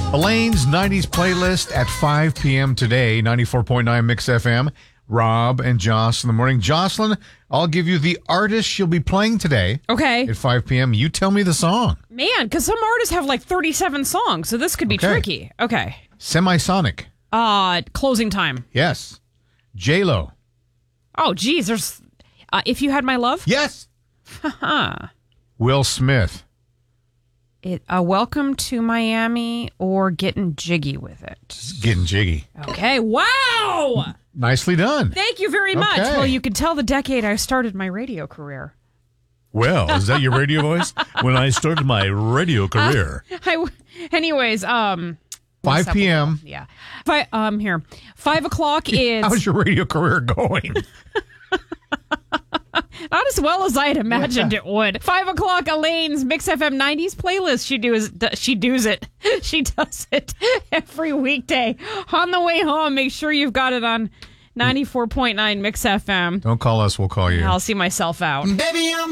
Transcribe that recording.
Elaine's 90s playlist at 5 p.m. today, 94.9 Mix FM. Rob and Joss in the morning. Jocelyn, I'll give you the artist she'll be playing today. Okay. At 5 p.m. You tell me the song. Man, because some artists have like 37 songs, so this could be tricky. Okay. Semisonic. Closing Time. Yes. J-Lo. Oh, geez. There's If You Had My Love? Yes. Will Smith. Welcome to Miami or Getting Jiggy with It. Getting jiggy. Okay. Wow. Nicely done. Thank you very much. Okay. Well, you could tell the decade I started my radio career. Well, is that your radio voice? When I started my radio career. Anyways, 5 p.m. Yeah. Here. 5 o'clock is... How's your radio career going? Not as well as I had imagined it would. 5 o'clock, Elaine's Mix FM 90s playlist. She does it every weekday. On the way home, make sure you've got it on 94.9 Mix FM. Don't call us, we'll call you. I'll see myself out. Baby, I'm